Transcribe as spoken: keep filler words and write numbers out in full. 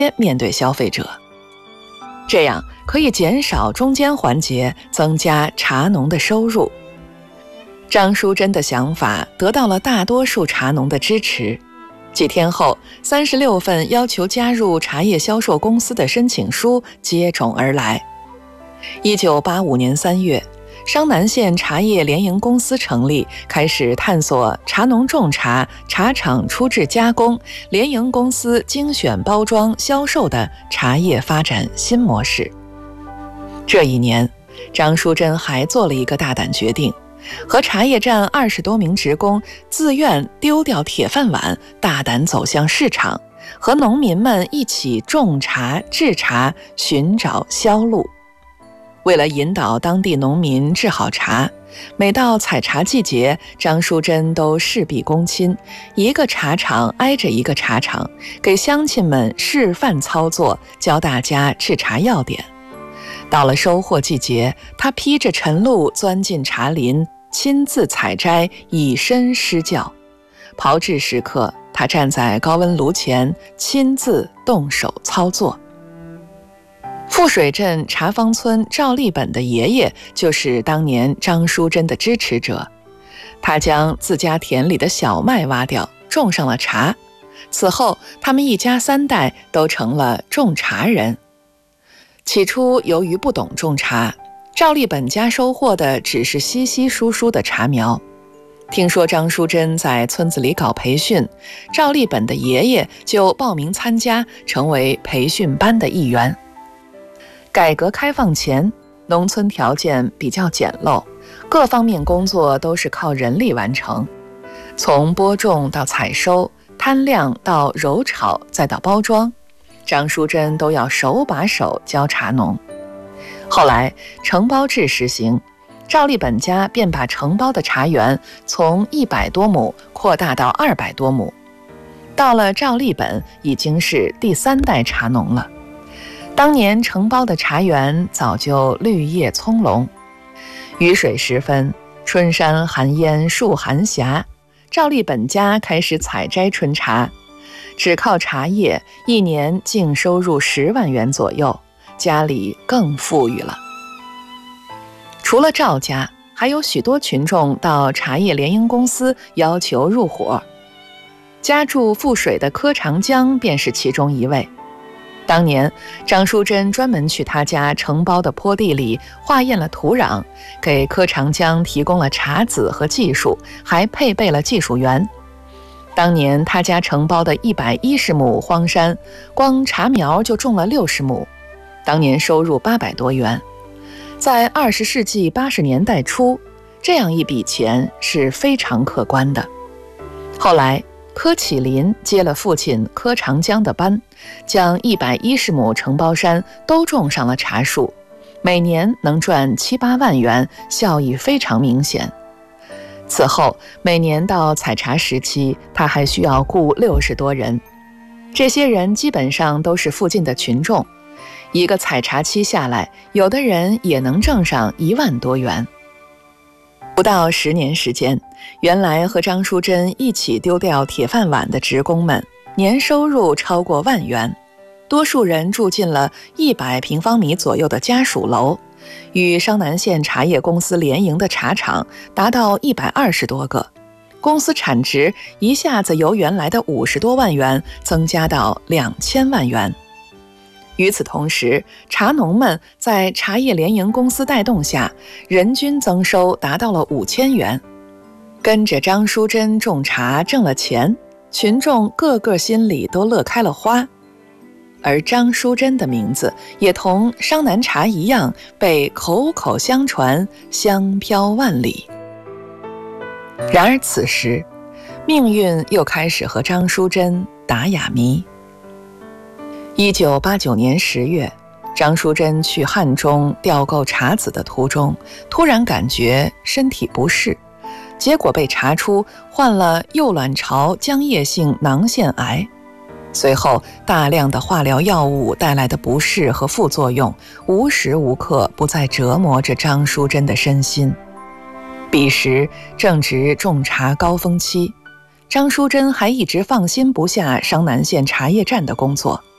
面对消费者，这样可以减少中间环节，增加茶农的收入。张淑珍的想法得到了大多数茶农的支持。几天后，三十六份要求加入茶叶销售公司的申请书接踵而来。一九八五年三月，商南县茶叶联营公司成立，开始探索茶农种茶、茶厂出制加工、联营公司精选包装销售的茶叶发展新模式。这一年，张淑珍还做了一个大胆决定，和茶叶站二十多名职工自愿丢掉铁饭碗，大胆走向市场，和农民们一起种茶、制茶，寻找销路。为了引导当地农民制好茶，每到采茶季节，张淑珍都事必躬亲，一个茶厂挨着一个茶厂，给乡亲们示范操作，教大家制茶要点。到了收获季节，他披着晨露钻进茶林，亲自采摘，以身施教。炮制时刻，他站在高温炉前，亲自动手操作。富水镇茶坊村赵立本的爷爷就是当年张淑珍的支持者，他将自家田里的小麦挖掉，种上了茶。此后，他们一家三代都成了种茶人。起初，由于不懂种茶，赵立本家收获的只是稀稀疏疏的茶苗。听说张淑珍在村子里搞培训，赵立本的爷爷就报名参加，成为培训班的一员。改革开放前，农村条件比较简陋，各方面工作都是靠人力完成，从播种到采收，摊晾到揉炒，再到包装，张淑珍都要手把手教茶农。后来承包制实行，赵立本家便把承包的茶园从一百多亩扩大到二百多亩。到了赵立本，已经是第三代茶农了。当年承包的茶园早就绿叶葱茏，雨水时分，春山含烟树含霞，赵立本家开始采摘春茶，只靠茶叶，一年净收入十万元左右，家里更富裕了。除了赵家，还有许多群众到茶叶联营公司要求入伙，家住富水的柯长江便是其中一位。当年张淑珍专门去他家承包的坡地里化验了土壤，给柯长江提供了茶籽和技术，还配备了技术员。当年他家承包的一百一十亩荒山，光茶苗就种了六十亩，当年收入八百多元。在二十世纪八十年代初，这样一笔钱是非常可观的。后来柯启林接了父亲柯长江的班，将一百一十亩承包山都种上了茶树，每年能赚七八万元，效益非常明显。此后每年到采茶时期，他还需要雇六十多人，这些人基本上都是附近的群众。一个采茶期下来，有的人也能挣上一万多元。不到十年时间，原来和张淑珍一起丢掉铁饭碗的职工们，年收入超过万元，多数人住进了一百平方米左右的家属楼，与商南县茶叶公司联营的茶厂达到一百二十多个，公司产值一下子由原来的五十多万元增加到两千万元。与此同时，茶农们在茶叶联营公司带动下，人均增收达到了五千元。跟着张淑珍种茶挣了钱，群众个个心里都乐开了花。而张淑珍的名字也同商南茶一样，被口口相传，香飘万里。然而此时，命运又开始和张淑珍打哑谜。一九八九年十月，张淑珍去汉中调购茶籽的途中，突然感觉身体不适，结果被查出患了右卵巢浆液性囊腺癌。随后大量的化疗药物带来的不适和副作用，无时无刻不在折磨着张淑珍的身心。彼时正值种茶高峰期，张淑珍还一直放心不下商南县茶叶站的工作。